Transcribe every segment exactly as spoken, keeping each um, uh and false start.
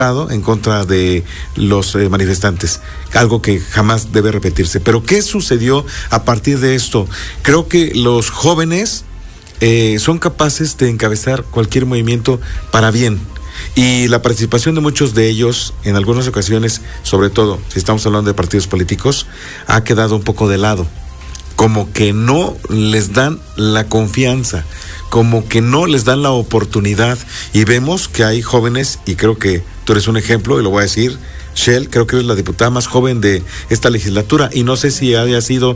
en contra de los eh, manifestantes, algo que jamás debe repetirse. Pero ¿qué sucedió a partir de esto? Creo que los jóvenes eh, son capaces de encabezar cualquier movimiento para bien, y la participación de muchos de ellos en algunas ocasiones, sobre todo si estamos hablando de partidos políticos, ha quedado un poco de lado, como que no les dan la confianza, como que no les dan la oportunidad, y vemos que hay jóvenes, y creo que tú eres un ejemplo, y lo voy a decir, Shell, creo que eres la diputada más joven de esta legislatura, y no sé si haya sido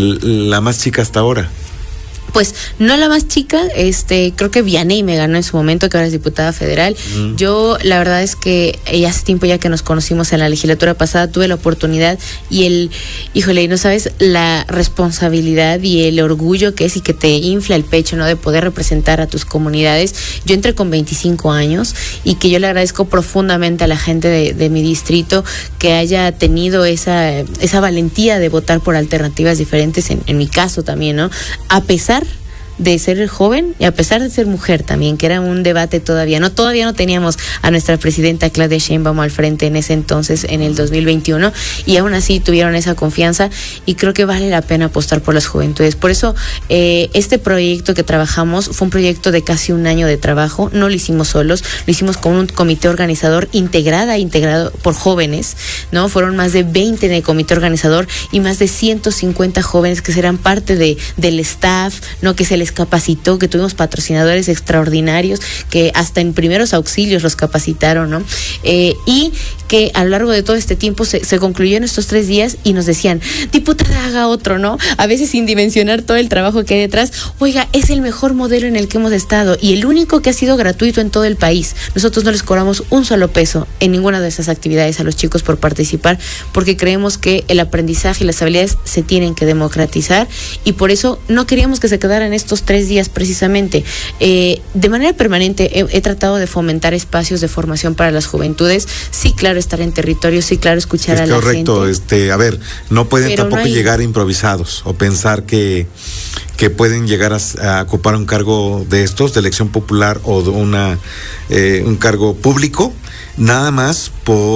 la más chica hasta ahora. Pues no la más chica, este, creo que Vianey me ganó en su momento, que ahora es diputada federal. Mm. Yo, la verdad es que ya hace tiempo ya que nos conocimos en la legislatura pasada, tuve la oportunidad y el, híjole, no sabes la responsabilidad y el orgullo que es y que te infla el pecho, ¿no? De poder representar a tus comunidades. Yo entré con veinticinco años y que yo le agradezco profundamente a la gente de, de mi distrito que haya tenido esa, esa valentía de votar por alternativas diferentes, en, en mi caso también, ¿no? A pesar de ser joven y a pesar de ser mujer también, que era un debate todavía, no todavía no teníamos a nuestra presidenta Claudia Sheinbaum al frente en ese entonces, en el dos mil veintiuno, y aún así tuvieron esa confianza, y creo que vale la pena apostar por las juventudes. Por eso eh, este proyecto que trabajamos fue un proyecto de casi un año de trabajo, no lo hicimos solos, lo hicimos con un comité organizador integrada, integrado por jóvenes, ¿no? Fueron más de veinte en el comité organizador y más de ciento cincuenta jóvenes que serán parte de, del staff, ¿no? Que se les capacitó, que tuvimos patrocinadores extraordinarios que hasta en primeros auxilios los capacitaron, ¿no? Eh, y que a lo largo de todo este tiempo se, se concluyó en estos tres días y nos decían, diputada, haga otro, ¿no? A veces sin dimensionar todo el trabajo que hay detrás. Oiga, es el mejor modelo en el que hemos estado y el único que ha sido gratuito en todo el país. Nosotros no les cobramos un solo peso en ninguna de esas actividades a los chicos por participar, porque creemos que el aprendizaje y las habilidades se tienen que democratizar, y por eso no queríamos que se quedaran estos tres días precisamente. Eh, de manera permanente he, he tratado de fomentar espacios de formación para las juventudes. Sí, claro, estar en territorio, sí, claro, escuchar es a la correcto, gente. Este, a ver, no pueden Pero tampoco no hay... llegar improvisados o pensar que, que pueden llegar a, a ocupar un cargo de estos, de elección popular o de una eh, un cargo público, nada más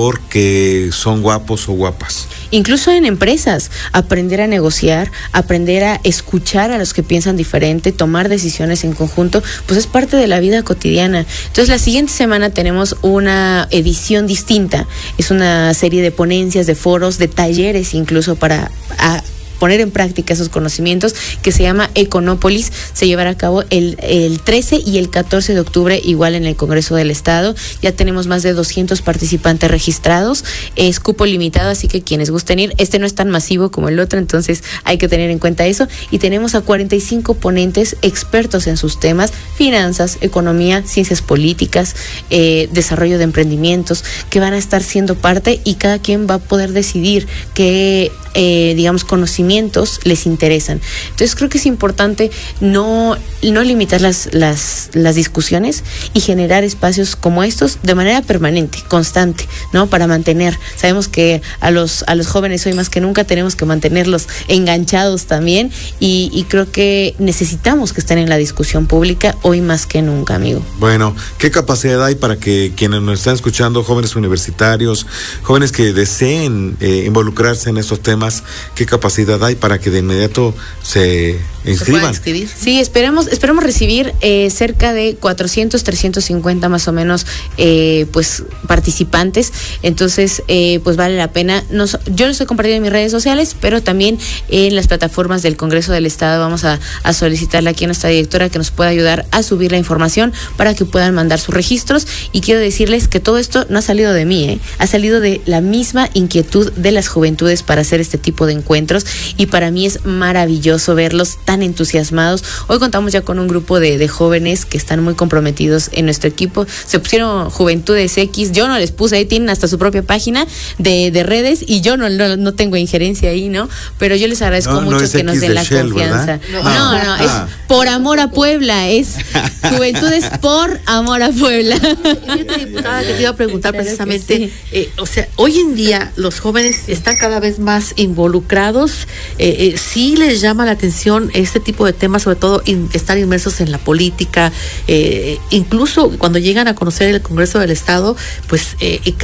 porque son guapos o guapas. Incluso en empresas, aprender a negociar, aprender a escuchar a los que piensan diferente, tomar decisiones en conjunto, pues es parte de la vida cotidiana. Entonces la siguiente semana tenemos una edición distinta, es una serie de ponencias, de foros, de talleres incluso para... A, poner en práctica esos conocimientos, que se llama Econópolis. Se llevará a cabo el, el trece y el catorce de octubre, igual en el Congreso del Estado. Ya tenemos más de doscientos participantes registrados, es cupo limitado, así que quienes gusten ir, este no es tan masivo como el otro, entonces hay que tener en cuenta eso. Y tenemos a cuarenta y cinco ponentes expertos en sus temas: finanzas, economía, ciencias políticas, eh, desarrollo de emprendimientos, que van a estar siendo parte, y cada quien va a poder decidir qué, eh, digamos, conocimientos les interesan. Entonces creo que es importante no, no limitar las, las, las discusiones y generar espacios como estos de manera permanente, constante, ¿no? Para mantener, sabemos que a los, a los jóvenes hoy más que nunca tenemos que mantenerlos enganchados también, y, y creo que necesitamos que estén en la discusión pública hoy más que nunca, amigo. Bueno, ¿qué capacidad hay para que quienes nos están escuchando, jóvenes universitarios, jóvenes que deseen eh, involucrarse en estos temas, qué capacidad hay para que de inmediato se inscriban? ¿Se sí, esperamos, esperamos recibir eh, cerca de cuatrocientos, trescientos cincuenta más o menos eh, pues participantes. Entonces eh, pues vale la pena. Nos, yo lo estoy compartiendo en mis redes sociales, pero también en las plataformas del Congreso del Estado vamos a, a solicitarle aquí a nuestra directora que nos pueda ayudar a subir la información para que puedan mandar sus registros. Y quiero decirles que todo esto no ha salido de mí, ¿eh? Ha salido de la misma inquietud de las juventudes para hacer este tipo de encuentros, y para mí es maravilloso verlos tan entusiasmados. Hoy contamos ya con un grupo de, de jóvenes que están muy comprometidos en nuestro equipo. Se pusieron Juventudes X, yo no les puse, ahí tienen hasta su propia página de, de redes, y yo no, no, no tengo injerencia ahí, ¿no? Pero yo les agradezco no, mucho no que X nos den la Shell, confianza. No, no, no, no, es por amor a Puebla, es Juventudes por amor a Puebla. Fíjate, diputada, que te iba a preguntar claro precisamente, sí. eh, o sea, hoy en día los jóvenes están cada vez más involucrados. Eh, eh, sí les llama la atención este tipo de temas, sobre todo in, estar inmersos en la política, eh, incluso cuando llegan a conocer el Congreso del Estado, pues eh,